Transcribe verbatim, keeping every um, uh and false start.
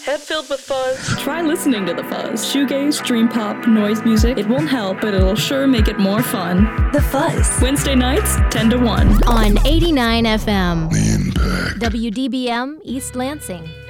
head filled with fuzz? Try listening to The Fuzz. Shoegaze, dream pop, noise music. It won't help, but it'll sure make it more fun. The Fuzz. Wednesday nights, ten to one. On eighty-nine F M. The Impact. W D B M, East Lansing.